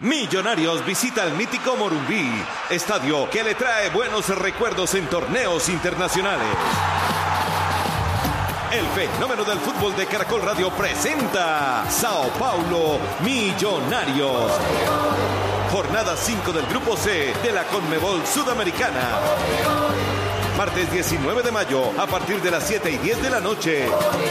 Millonarios visita el mítico Morumbí, estadio que le trae buenos recuerdos en torneos internacionales. El fenómeno del fútbol de Caracol Radio presenta Sao Paulo Millonarios. Jornada 5 del Grupo C de la Conmebol Sudamericana. Martes 19 de mayo a partir de las 7:10 de la noche.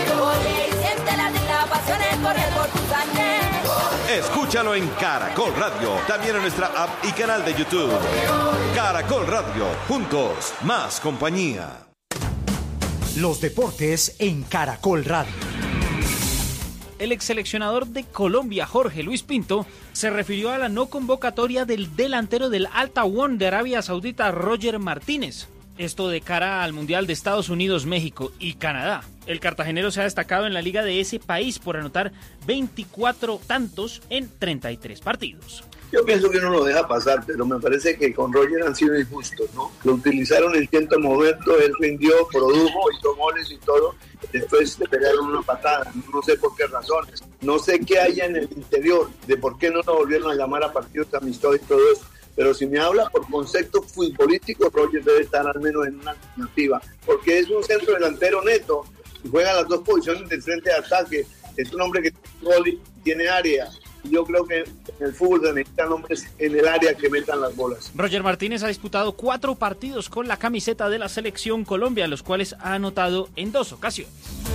Escúchalo en Caracol Radio, también en nuestra app y canal de YouTube. Caracol Radio, juntos, más compañía. Los deportes en Caracol Radio. El exseleccionador de Colombia, Jorge Luis Pinto, se refirió a la no convocatoria del delantero del Al Tawón de Arabia Saudita, Roger Martínez. Esto de cara al Mundial de Estados Unidos, México y Canadá. El cartagenero se ha destacado en la liga de ese país por anotar 24 tantos en 33 partidos. Yo pienso que uno lo deja pasar, pero me parece que con Roger han sido injustos, ¿no? Lo utilizaron en cierto momento, él rindió, produjo, hizo goles y todo. Después le pegaron una patada, no sé por qué razones. No sé qué haya en el interior, de por qué no lo volvieron a llamar a partidos amistosos y todo eso. Pero si me habla por concepto futbolístico, Roger debe estar al menos en una alternativa, porque es un centro delantero neto, y juega las dos posiciones del frente de ataque, es un hombre que tiene gol y tiene área, y yo creo que en el fútbol se necesitan hombres en el área que metan las bolas. Roger Martínez ha disputado 4 partidos con la camiseta de la Selección Colombia, los cuales ha anotado en 2 ocasiones.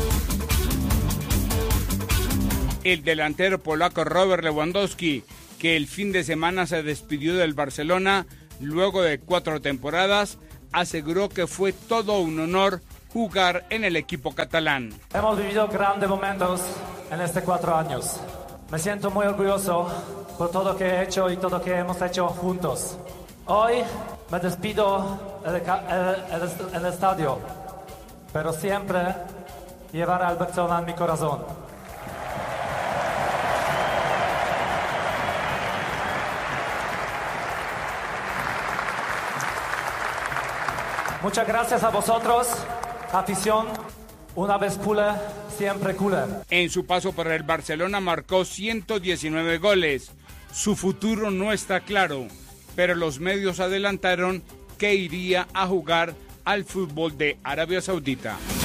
El delantero polaco Robert Lewandowski, que el fin de semana se despidió del Barcelona luego de 4 temporadas, aseguró que fue todo un honor jugar en el equipo catalán. Hemos vivido grandes momentos en estos 4 años. Me siento muy orgulloso por todo lo que he hecho y todo lo que hemos hecho juntos. Hoy me despido en el estadio, pero siempre llevaré al Barcelona en mi corazón. Muchas gracias a vosotros, afición, una vez culé, siempre culé. En su paso por el Barcelona marcó 119 goles. Su futuro no está claro, pero los medios adelantaron que iría a jugar al fútbol de Arabia Saudita.